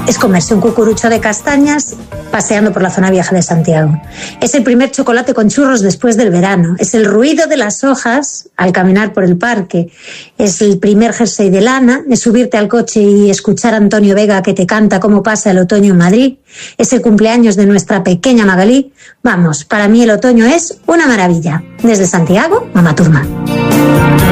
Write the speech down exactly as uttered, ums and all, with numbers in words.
Es comerse un cucurucho de castañas paseando por la zona vieja de Santiago. Es el primer chocolate con churros después del verano. Es el ruido de las hojas al caminar por el parque. Es el primer jersey de lana. Es subirte al coche y escuchar a Antonio Vega que te canta cómo pasa el otoño en Madrid. Es el cumpleaños de nuestra pequeña Magalí. Vamos, para mí el otoño es una maravilla. Desde Santiago, Mama Turma.